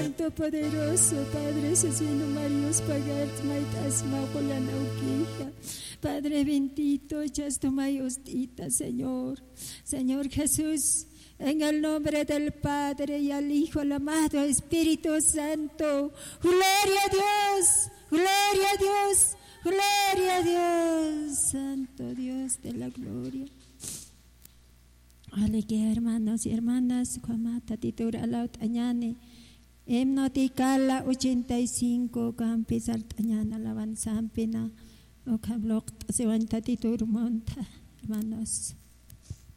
Santo, poderoso, Padre Asesino, Marios, Pagart, Maitas, Macola, Nauquija. Padre bendito, echas tu mayostita, Señor. Señor Jesús, en el nombre del Padre y al Hijo, al amado Espíritu Santo. Gloria a Dios, gloria a Dios, gloria a Dios. Santo Dios de la gloria. Alegría, hermanos y hermanas, Juamata titura laut añane. Himnoticala 85, campis altañana alabanzampina. O cablok se van tatitur monta, hermanos.